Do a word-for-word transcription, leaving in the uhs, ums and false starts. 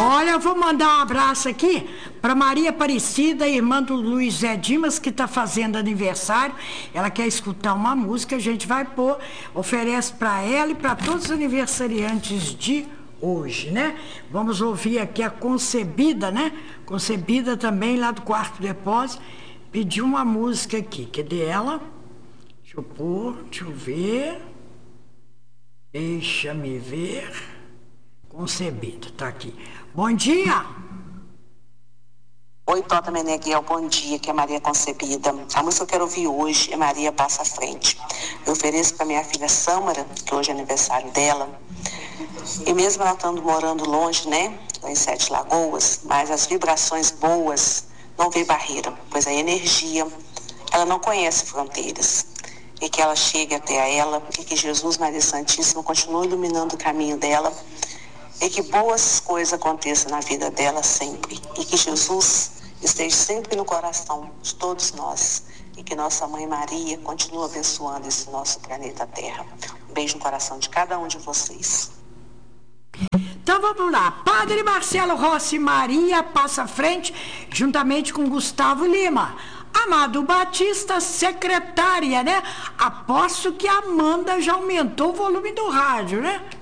Olha, eu vou mandar um abraço aqui para Maria Aparecida, irmã do Luiz Zé Dimas, que está fazendo aniversário. Ela quer escutar uma música, a gente vai pôr, oferece para ela e para todos os aniversariantes de hoje, né? Vamos ouvir aqui a Concebida, né? Concebida também, lá do Quarto Depósito, pediu uma música aqui, cadê ela? Deixa eu pôr, deixa eu ver. Deixa-me ver. Concebida, tá aqui. Bom dia! Oi, Tota Meneghel, bom dia, que é Maria Concebida. A música que eu quero ouvir hoje é Maria Passa à Frente. Eu ofereço para minha filha Sâmara, que hoje é aniversário dela, e mesmo ela estando morando longe, né, em Sete Lagoas, mas as vibrações boas não vê barreira, pois a energia, ela não conhece fronteiras. E que ela chegue até a ela, e que Jesus, Maria Santíssima, continue iluminando o caminho dela, e que boas coisas aconteçam na vida dela sempre. E que Jesus esteja sempre no coração de todos nós. E que nossa Mãe Maria continue abençoando esse nosso planeta Terra. Um beijo no coração de cada um de vocês. Então vamos lá. Padre Marcelo Rossi Maria Passa à Frente, juntamente com Gustavo Lima. Amado Batista, secretária, né? Aposto que a Amanda já aumentou o volume do rádio, né?